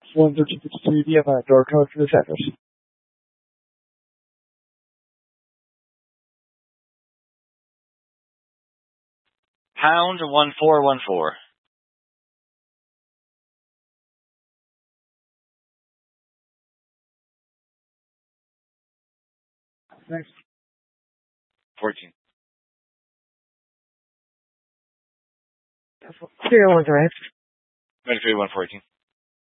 11352, do you have a door code for this address? Pound 1414. Thanks. 14. Serial number, right? 23 114.